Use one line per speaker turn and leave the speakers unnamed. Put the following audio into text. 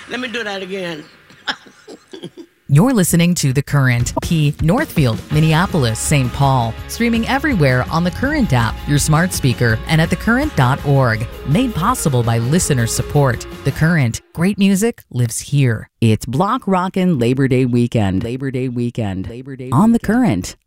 Let me do that again.
You're listening to The Current, Northfield, Minneapolis, St. Paul. Streaming everywhere on the Current app, your smart speaker, and at thecurrent.org. Made possible by listener support. The Current. Great music lives here. It's Block Rockin' Labor Day weekend. On The Current.